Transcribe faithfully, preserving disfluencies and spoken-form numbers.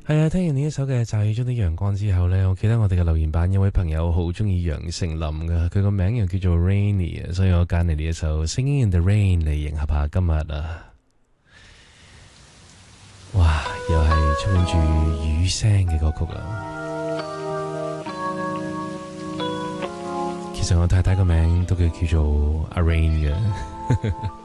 係啊，聽完呢一首嘅《驟雨中的陽光》之後呢，我記得我哋嘅留言板有位朋友好中意楊丞琳㗎，佢個名又叫做 Rainy 啊，所以我揀嚟呢一首《Singing in the Rain》嚟迎合下今日啊！哇，又係充滿住雨聲嘅歌曲啊！其實我太太個名都叫叫做阿 Rain 嘅。